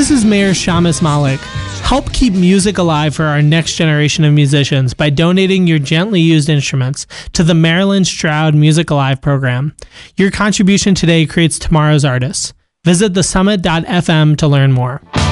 This is Mayor Shamus Malik. Help keep music alive for our next generation of musicians by donating your gently used instruments to the Marilyn Stroud Music Alive program. Your contribution today creates tomorrow's artists. Visit thesummit.fm to learn more.